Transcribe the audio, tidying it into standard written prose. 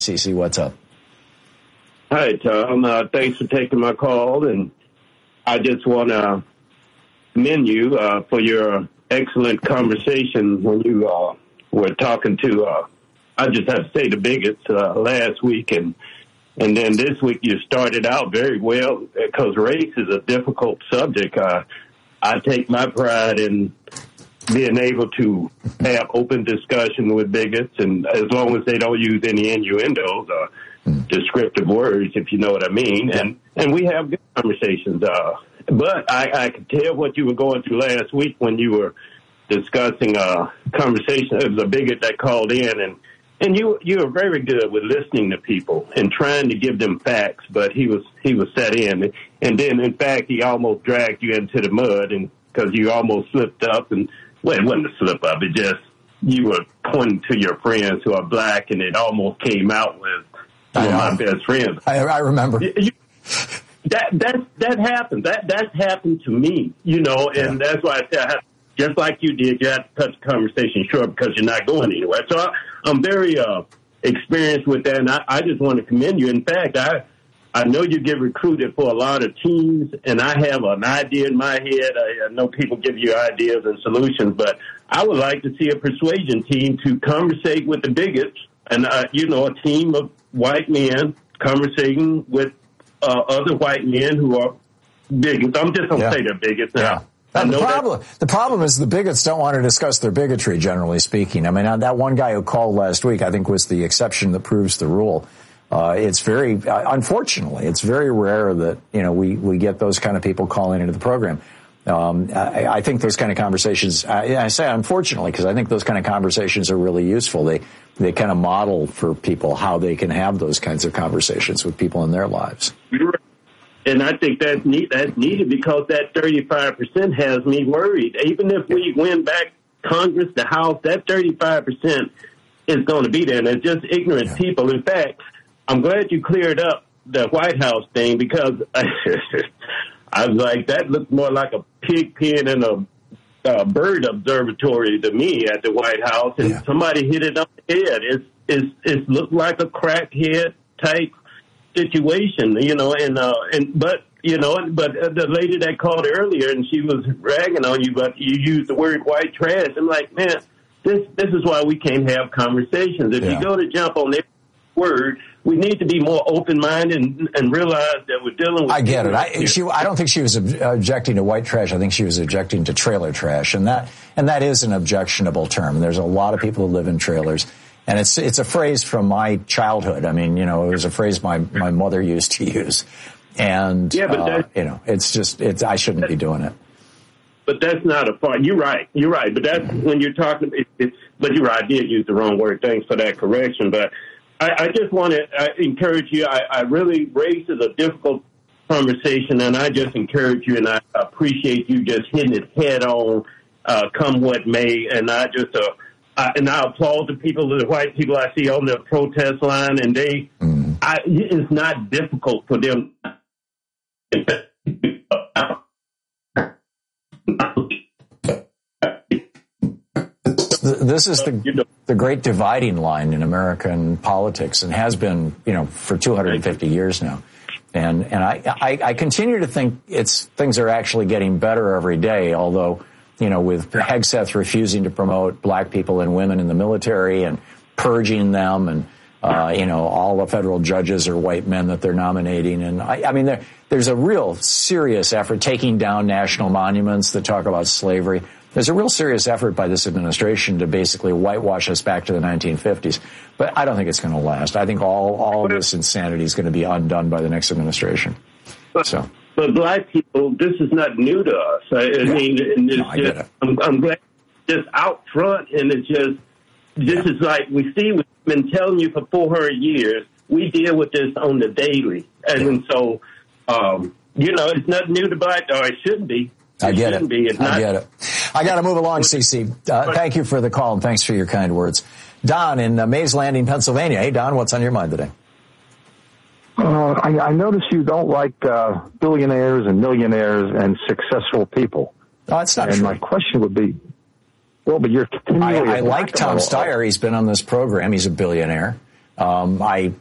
CC, what's up? Hi, Tom. Thanks for taking my call, and I just want to commend you for your excellent conversation when you were talking to, I just have to say, the bigots last week, and then this week you started out very well because race is a difficult subject. I take my pride in being able to have open discussion with bigots, and as long as they don't use any innuendos or descriptive words, if you know what I mean. And we have good conversations. But I could tell what you were going through last week when you were discussing a conversation. It was a bigot that called in, and you were very good with listening to people and trying to give them facts, but he was set in. And then, in fact, he almost dragged you into the mud, and because you almost slipped up. And well, it wasn't a slip up. It just, you were pointing to your friends who are black, and it almost came out with one of my best friends. I remember. That happened. That's happened to me, you know, and that's why I said, just like you did, you have to cut the conversation short because you're not going anywhere. So I'm very experienced with that, and I just want to commend you. In fact, I know you get recruited for a lot of teams, and I have an idea in my head. I know people give you ideas and solutions, but I would like to see a persuasion team to conversate with the bigots, and, you know, a team of white men conversating with other white men who are bigots. I'm just going to say they're bigots now. Yeah. The problem is the bigots don't want to discuss their bigotry, generally speaking. I mean, that one guy who called last week, I think, was the exception that proves the rule. It's very, unfortunately, it's very rare that, you know, we get those kind of people calling into the program. I think those kind of conversations, I say unfortunately, because I think those kind of conversations are really useful. They kind of model for people how they can have those kinds of conversations with people in their lives. And I think that's needed because that 35% has me worried. Even if we win back Congress, the House, that 35% is going to be there. And it's just ignorant people. In fact, I'm glad you cleared up the White House thing because I was like, that looked more like a pig pen and a bird observatory to me at the White House. And somebody hit it on the head. It looked like a crackhead type situation, you know, but the lady that called earlier and she was ragging on you, but you used the word white trash. I'm like, man, this is why we can't have conversations. If you go to jump on every word, we need to be more open-minded and realize that we're dealing with. I get it. I don't think she was objecting to white trash. I think she was objecting to trailer trash, and that is an objectionable term. There's a lot of people who live in trailers. And it's a phrase from my childhood. I mean, you know, it was a phrase my mother used to use. And, you know, I shouldn't be doing it. But that's not a part. You're right. But that's when you're talking, but you're right. I did use the wrong word. Thanks for that correction. But I just want to encourage you. I really raised a difficult conversation, and I just encourage you, and I appreciate you just hitting it head on, come what may. And I just, and I applaud the white people I see on the protest line, and it's not difficult for them. This is the great dividing line in American politics, and has been, you know, for 250 years now. And I continue to think things are actually getting better every day, although, you know, with Hegseth refusing to promote black people and women in the military and purging them, and, you know, all the federal judges are white men that they're nominating. And I mean, there's a real serious effort taking down national monuments that talk about slavery. There's a real serious effort by this administration to basically whitewash us back to the 1950s. But I don't think it's going to last. I think all of this insanity is going to be undone by the next administration. So. But black people, this is not new to us. I mean, and I'm glad it's just out front, and it's just, this is like we've been telling you for 400 years, we deal with this on the daily. And so, you know, it's nothing new to black, or it shouldn't be. I get it. I got to move along, CC. Thank you for the call, and thanks for your kind words. Don in Mays Landing, Pennsylvania. Hey, Don, what's on your mind today? I notice you don't like billionaires and millionaires and successful people. No, that's not true. And my question would be, well, but you're continually... I like Tom Steyer. He's been on this program. He's a billionaire. I